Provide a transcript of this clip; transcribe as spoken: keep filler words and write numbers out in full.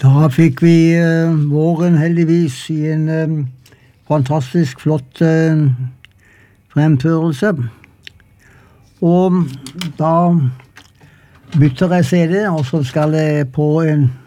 Da fikk vi eh, våren heldigvis i en eh, fantastisk flott eh, fremførelse. Og da bytter jeg C D, og så skal jeg på en